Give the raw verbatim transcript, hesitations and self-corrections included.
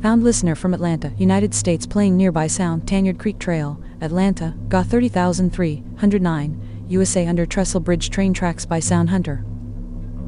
Found listener from Atlanta, United States playing nearby sound Tanyard Creek Trail, Atlanta, G A thirty thousand three hundred nine, U S A under Trestle Bridge train tracks by Sound Hunter.